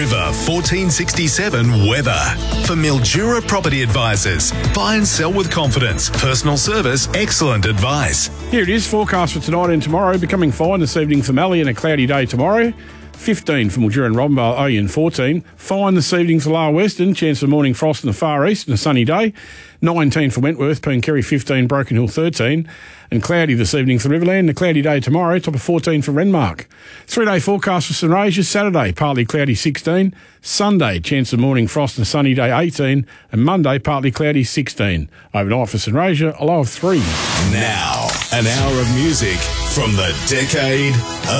River 1467 weather. For Mildura Property Advisors. Buy and sell with confidence. Personal service, excellent advice. Here it is, forecast for tonight and tomorrow. Becoming fine this evening for Mallee and a cloudy day tomorrow. 15 for Mildura and Robinvale, Oyen 14. Fine this evening for Lower Western, chance of morning frost in the far east and a sunny day. 19 for Wentworth, Pooncarry 15, Broken Hill 13. And cloudy this evening for Riverland, a cloudy day tomorrow, top of 14 for Renmark. 3-day forecast for St Regis, Saturday, partly cloudy 16. Sunday, chance of morning frost and a sunny day 18. And Monday, partly cloudy 16. Overnight for St Regis, a low of 3. Now, an hour of music from the decade